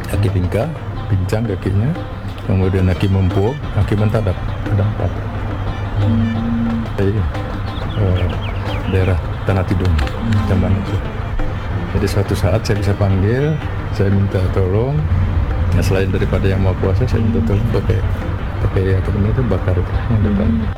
kaki pincang kakinya, kemudian kaki mempuk, kaki mentadap, ada 4. Jadi daerah Tanah Tidung, zaman itu. Jadi suatu saat saya bisa panggil, saya minta tolong. Nah, selain daripada yang mau puasa, saya minta tolong pakai apa namanya itu bakar yang depan.